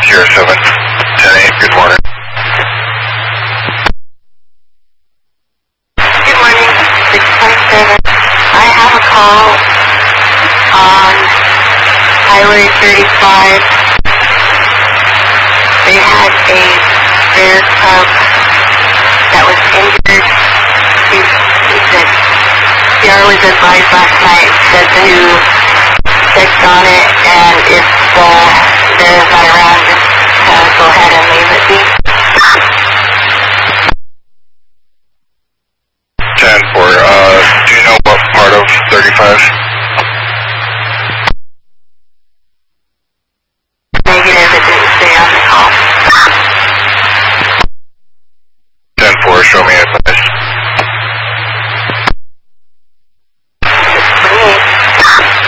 Sierra 7, 10-8, good morning. Good morning, 657. I have a call on Highway 35. They had a bear cub that was injured. He said CR was advised last night, said to check on it, and if the bear is not around, just go ahead and leave it be.